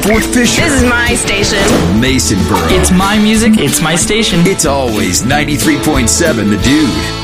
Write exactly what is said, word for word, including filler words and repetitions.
Fort Fisher. This is my station. Masonboro. It's my music. It's my station. It's always ninety-three point seven The Dude.